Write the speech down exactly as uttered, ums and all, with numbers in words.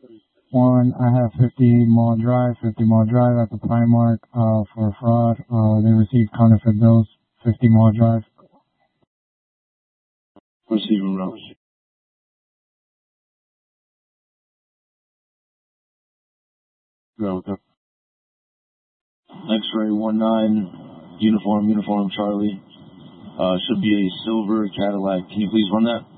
One, I have fifty Mall Drive, fifty Mall Drive at the Primark uh, for fraud. Uh, they received counterfeit bills, fifty Mall Drive. Receiving route. Go, go. X-ray one nine, uniform, uniform, Charlie. Uh, should be a silver Cadillac. Can you please run that?